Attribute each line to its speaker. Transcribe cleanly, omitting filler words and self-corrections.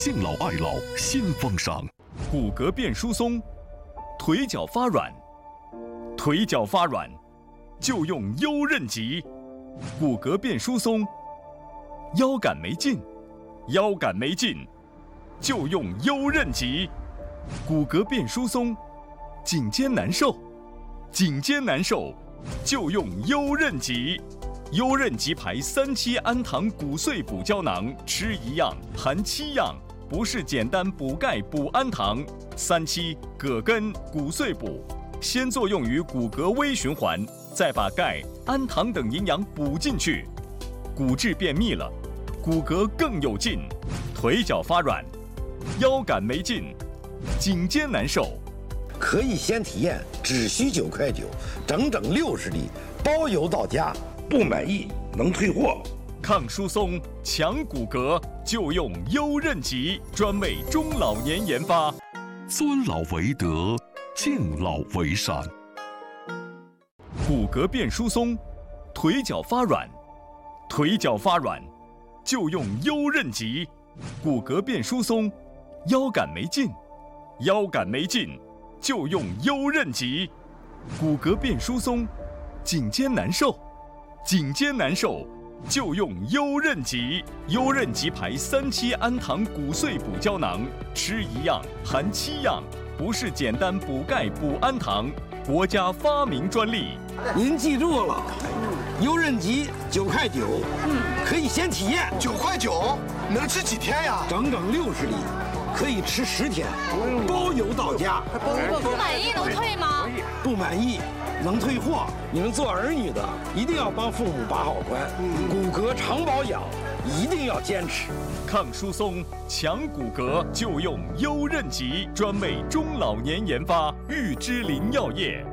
Speaker 1: 敬老爱老新风尚，
Speaker 2: 骨骼变疏松，腿脚发软，腿脚发软就用优韧脊。骨骼变疏松，腰杆没劲，腰杆没劲就用优韧脊。骨骼变疏松，颈肩难受，颈肩难受就用优韧脊。优韧脊牌3期氨糖骨碎补胶囊，吃1样含7样，不是简单补钙补氨糖。3期葛根骨碎补，先作用于骨骼微循环，再把钙、氨糖等营养补进去，骨质变密了，骨骼更有劲。腿脚发软，腰杆没劲，颈肩难受，
Speaker 3: 可以先体验，只需9块9，整整60粒，包邮到家。不满意能退货。
Speaker 2: 抗疏松、强骨骼就用优韧脊，专为中老年研发。
Speaker 1: 尊老为德，敬老为善。
Speaker 2: 骨骼变疏松，腿脚发软，腿脚发软就用优韧脊。骨骼变疏松，腰杆没劲，腰杆没劲就用优韧脊。骨骼变疏松，颈肩难受，颈肩难受就用优韧脊。优韧脊牌3期氨糖骨碎补胶囊，吃1样含7样，不是简单补钙补氨糖，国家发明专利。
Speaker 3: 您记住了，优韧脊9块9，可以先体验。
Speaker 4: 9块9，能吃几天呀？
Speaker 3: 整整60粒，可以吃10天，包邮到家。
Speaker 5: 不满意能退吗？
Speaker 3: 不满意能退货。你们做儿女的一定要帮父母把好关，骨骼常保养一定要坚持。
Speaker 2: 抗疏松、强骨骼就用优韧脊，专为中老年研发，玉芝林药业。